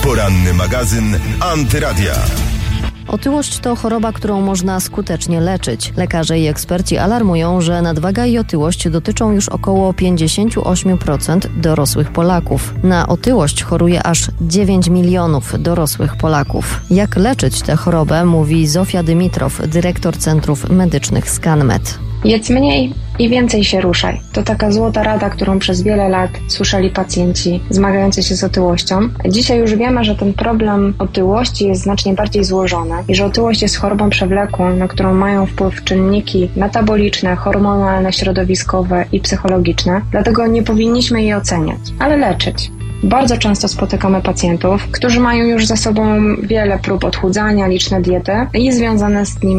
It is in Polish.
Poranny magazyn Antyradia. Otyłość to choroba, którą można skutecznie leczyć. Lekarze i eksperci alarmują, że nadwaga i otyłość dotyczą już około 58% dorosłych Polaków. Na otyłość choruje aż 9 milionów dorosłych Polaków. Jak leczyć tę chorobę, mówi Zofia Dymitrow, dyrektor Centrów Medycznych ScanMed. Jedz mniej i więcej się ruszaj. To taka złota rada, którą przez wiele lat słyszeli pacjenci zmagający się z otyłością. Dzisiaj już wiemy, że ten problem otyłości jest znacznie bardziej złożony i że otyłość jest chorobą przewlekłą, na którą mają wpływ czynniki metaboliczne, hormonalne, środowiskowe i psychologiczne. Dlatego nie powinniśmy jej oceniać, ale leczyć. Bardzo często spotykamy pacjentów, którzy mają już za sobą wiele prób odchudzania, liczne diety i związane z nim